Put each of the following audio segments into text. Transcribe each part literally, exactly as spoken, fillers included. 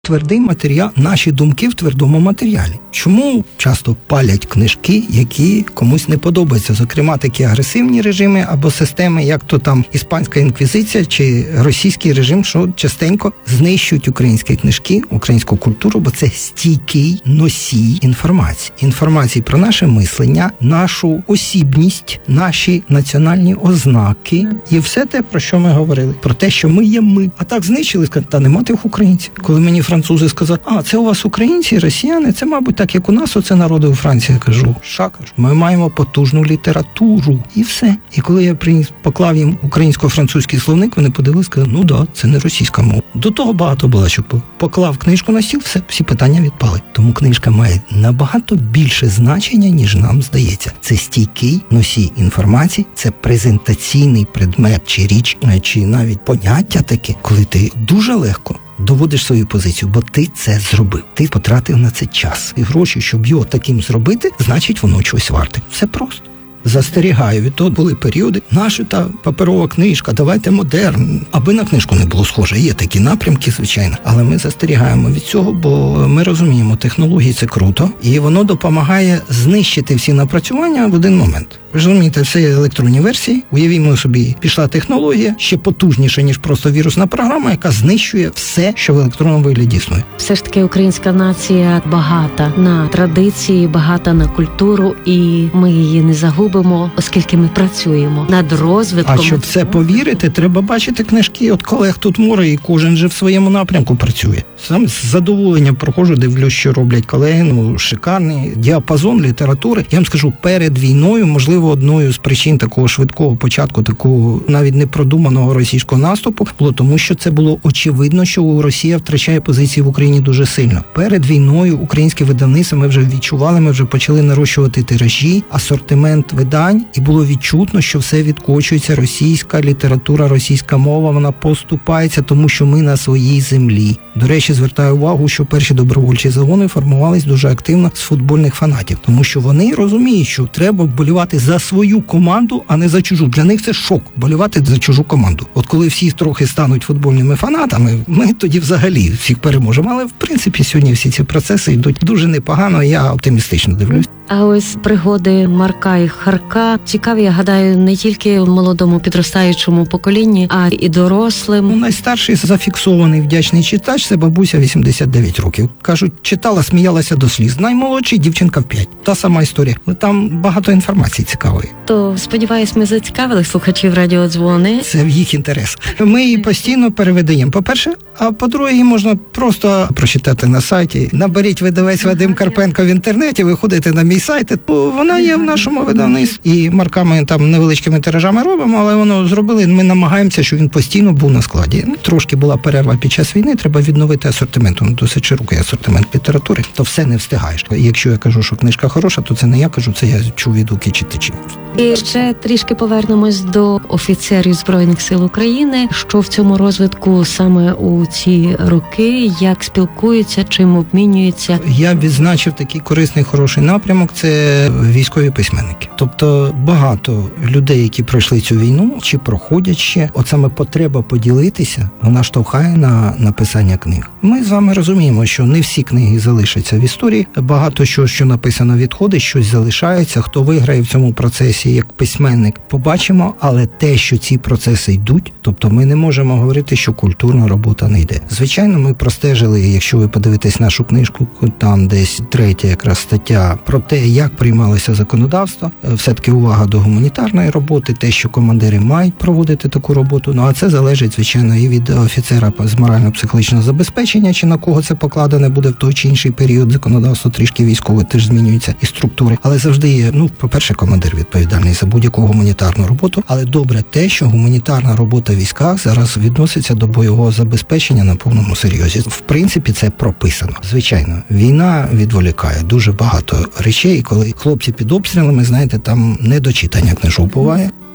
Твердий матеріал, наші думки в твердому матеріалі. Чому часто палять книжки, які комусь не подобаються? Зокрема, такі агресивні режими або системи, як то там іспанська інквізиція чи російський режим, що частенько знищують українські книжки, українську культуру, бо це стійкий носій інформації. Інформації про наше мислення, нашу осібність, наші національні ознаки і все те, про що ми говорили. Про те, що ми є ми. А так знищили, сказали, та нема тих українців. Коли мені французи сказали, а, це у вас українці, росіяни, це, мабуть, так, як у нас, оце народи у Франції. Я кажу, ша, кажу, ми маємо потужну літературу. І все. І коли я приніс, поклав їм українсько-французький словник, вони подивилися, сказали, ну да, це не російська мова. До того багато було, що поклав книжку на стіл, все, всі питання відпали. Тому книжка має набагато більше значення, ніж нам здається. Це стійкий носій інформації, це презентаційний предмет чи річ, чи навіть поняття таке, коли ти дуже легко доводиш свою позицію, бо ти це зробив. Ти потратив на це час. І гроші, щоб його таким зробити, значить воно чогось варте. Все просто. Застерігаю, від того були періоди, наша та паперова книжка, давайте модерн. Аби на книжку не було схоже, є такі напрямки, звичайно. Але ми застерігаємо від цього, бо ми розуміємо, технології – це круто, і воно допомагає знищити всі напрацювання в один момент. Ви ж розумієте, все є електронні версії. Уявімо собі, пішла технологія, ще потужніша, ніж просто вірусна програма, яка знищує все, що в електронному вигляді існує. Все ж таки українська нація багата на традиції, багата на культуру, і ми її не загубимо, оскільки ми працюємо над розвитком. А щоб в це повірити, треба бачити книжки. От колег тут море, і кожен же в своєму напрямку працює. Сам з задоволенням проходжу, дивлюсь, що роблять колеги, ну, шикарний діапазон літератури. Я вам скажу, перед війною, можливо, одною з причин такого швидкого початку, такого навіть непродуманого російського наступу, було тому, що це було очевидно, що Росія втрачає позиції в Україні дуже сильно. Перед війною українські видавництва ми вже відчували, ми вже почали нарощувати тиражі, асортимент видань, і було відчутно, що все відкочується, російська література, російська мова, вона поступається, тому що ми на своїй землі. До речі, звертаю увагу, що перші добровольчі загони формувались дуже активно з футбольних фанатів, тому що вони розуміють, що треба вболівати за свою команду, а не за чужу. Для них це шок – болівати за чужу команду. От коли всі трохи стануть футбольними фанатами, ми тоді взагалі всіх переможемо. Але, в принципі, сьогодні всі ці процеси йдуть дуже непогано, я оптимістично дивлюсь. А ось пригоди Марка і Харка цікаві, я гадаю, не тільки в молодому підростаючому поколінні, а і дорослим. Ну, найстарший зафіксований вдячний читач – це бабуся вісімдесят дев'ять років. Кажуть, читала, сміялася до сліз. Наймолодший дівчинка в п'ять. Та сама історія. Там багато інформації цікавої. То, сподіваюсь, ми зацікавили слухачів радіодзвони. Це в їх інтерес. Ми її постійно переведаємо. По-перше, а по-друге, її можна просто прочитати на сайті. Наберіть видавець Вадим Карпенко в інтернеті, виходите на мій сайт, бо вона є в нашому видавництві. І марками там невеличкими тиражами робимо, але воно зробили. Ми намагаємося, щоб він постійно був на складі. Трошки була перерва під час війни, треба відновити асортимент. Ну, досить широкий асортимент літератури, то все не встигаєш. Якщо я кажу, що книжка хороша, то це не я кажу, це я чув відгуки читачів. І ще трішки повернемось до офіцерів Збройних сил України. Що в цьому розвитку саме у ці роки, як спілкуються, чим обмінюються? Я відзначив такий корисний, хороший напрямок – це військові письменники. Тобто багато людей, які пройшли цю війну, чи проходять ще, от саме потреба поділитися, вона штовхає на написання книг. Ми з вами розуміємо, що не всі книги залишаться в історії. Багато що, що написано, відходить, щось залишається. Хто виграє в цьому процесі як письменник, побачимо, але те, що ці процеси йдуть, тобто ми не можемо говорити, що культурна робота не йде. Звичайно, ми простежили, якщо ви подивитесь нашу книжку, там десь третя якраз стаття про те, як приймалося законодавство, все-таки увага до гуманітарної роботи, те, що командири мають проводити таку роботу, ну а це залежить, звичайно, і від офіцера з морально-психологічного забезпечення, чи на кого це покладене буде в той чи інший період. Законодавство трішки військове теж змінюється, і структури. Але завжди є, ну, по-перше, командир відповідальний за будь-яку гуманітарну роботу, але добре те, що гуманітарна робота в військах зараз відноситься до бойового забезпечення на повному серйозі. В принципі, це прописано. Звичайно, війна відволікає дуже багато речей, коли хлопці під обстрілами, знаєте, там недочитання книжок буває.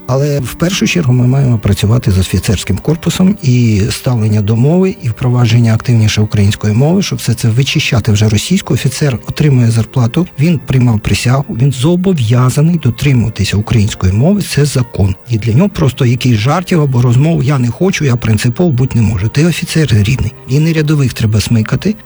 Але в першу чергу ми маємо працювати з офіцерським корпусом і ставлення до мови, і впровадження активніше української мови, щоб все це вичищати вже російську. Офіцер отримує зарплату, він приймав присягу, він зобов'язаний дотримуватися української мови, це закон. І для нього просто якісь жартів або розмов «я не хочу, я принципово бути не можу». Ти офіцер рідний. І не рядових треба смикати,